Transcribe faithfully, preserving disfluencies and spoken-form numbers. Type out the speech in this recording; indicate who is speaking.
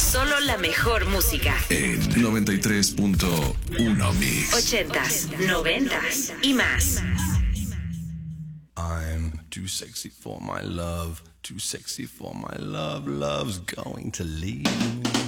Speaker 1: Solo la mejor música.
Speaker 2: En noventa y tres punto uno Mix.
Speaker 1: Ochentas, noventas y más.
Speaker 3: I'm too sexy for my love, too sexy for my love, love's going to leave me.